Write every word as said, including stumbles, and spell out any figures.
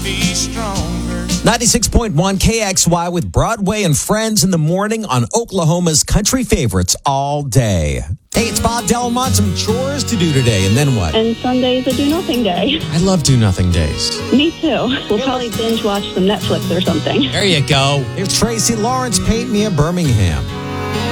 be stronger. ninety-six point one K X Y with Broadway and Friends in the morning on Oklahoma's country favorites all day. Hey, it's Bob Delmont. Some chores to do today, and then what? And Sunday's a do-nothing day. I love do-nothing days. Me too. We'll probably binge watch some Netflix or something. There you go. Here's Tracy Lawrence, Paint Me a Birmingham.